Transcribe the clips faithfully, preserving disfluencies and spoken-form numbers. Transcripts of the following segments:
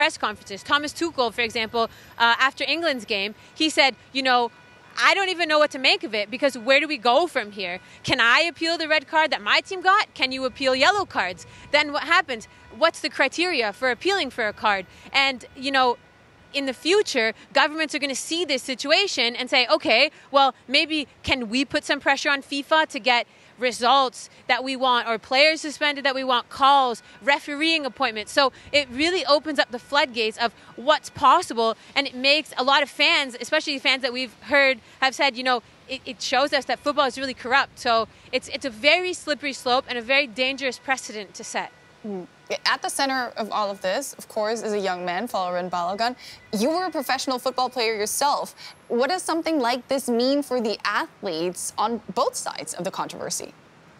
press conferences. Thomas Tuchel, for example, uh, after England's game, he said, you know, I don't even know what to make of it because where do we go from here? Can I appeal the red card that my team got? Can you appeal yellow cards? Then what happens? What's the criteria for appealing for a card? And, you know, in the future, governments are going to see this situation and say, okay, well, maybe can we put some pressure on FIFA to get results that we want, or players suspended that we want, calls, refereeing appointments. So it really opens up the floodgates of what's possible, and it makes a lot of fans, especially fans that we've heard have said, you know, it, it shows us that football is really corrupt. So it's, it's a very slippery slope and a very dangerous precedent to set. Mm. At the center of all of this, of course, is a young man, Folarin Balogun. You were a professional football player yourself. What does something like this mean for the athletes on both sides of the controversy?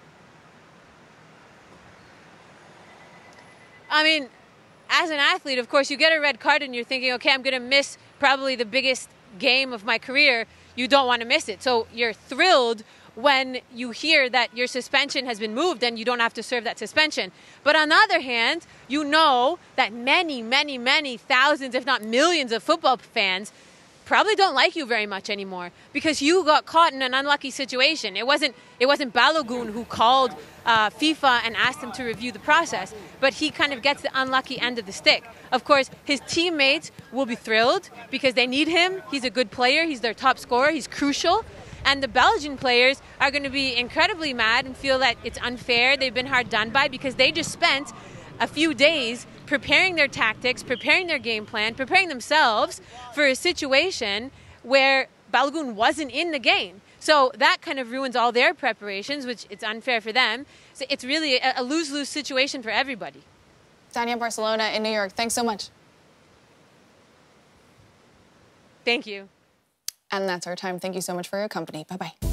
I mean, as an athlete, of course, you get a red card and you're thinking, okay, I'm going to miss probably the biggest game of my career. You don't want to miss it. So you're thrilled when you hear that your suspension has been moved and you don't have to serve that suspension. But on the other hand, you know that many, many, many thousands, if not millions of football fans probably don't like you very much anymore because you got caught in an unlucky situation. It wasn't, it wasn't Balogun who called uh, FIFA and asked them to review the process, but he kind of gets the unlucky end of the stick. Of course, his teammates will be thrilled because they need him. He's a good player. He's their top scorer. He's crucial. And the Belgian players are going to be incredibly mad and feel that it's unfair. They've been hard done by because they just spent a few days preparing their tactics, preparing their game plan, preparing themselves for a situation where Balogun wasn't in the game. So that kind of ruins all their preparations, which it's unfair for them. So it's really a lose-lose situation for everybody. Tania Barcelona in New York, thanks so much. Thank you. And that's our time. Thank you so much for your company. Bye-bye.